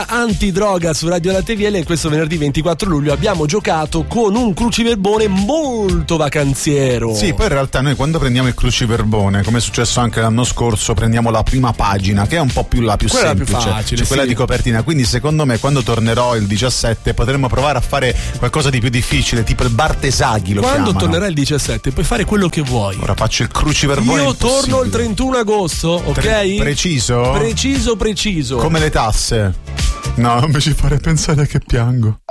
Antidroga su Radio Latte VL e questo venerdì 24 luglio abbiamo giocato con un cruciverbone molto vacanziero. Sì, poi in realtà noi quando prendiamo il cruciverbone, come è successo anche l'anno scorso, prendiamo la prima pagina, che è un po' più la più quella semplice, più facile, cioè quella di copertina. Quindi secondo me quando tornerò il 17 potremmo provare a fare qualcosa di più difficile, tipo il Bartesaghi lo Quando chiamano. tornerà il 17 puoi fare quello che vuoi. Ora faccio il cruciverbone. Io torno il 31 agosto, ok? Preciso? Preciso. Come le tasse. No, non mi ci fare pensare che piango.